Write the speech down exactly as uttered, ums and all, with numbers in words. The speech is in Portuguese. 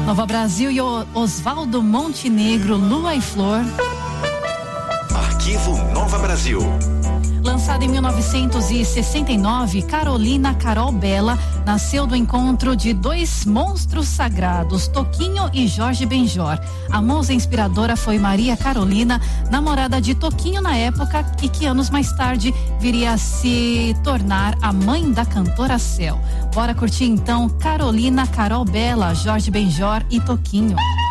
Nova Brasil e o Oswaldo Montenegro, Lua e Flor. Arquivo Nova Brasil. Lançada em mil novecentos e sessenta e nove, Carolina Carol Bela nasceu do encontro de dois monstros sagrados, Toquinho e Jorge Benjor. A musa inspiradora foi Maria Carolina, namorada de Toquinho na época e que anos mais tarde viria a se tornar a mãe da cantora Céu. Bora curtir então Carolina Carol Bela, Jorge Benjor e Toquinho.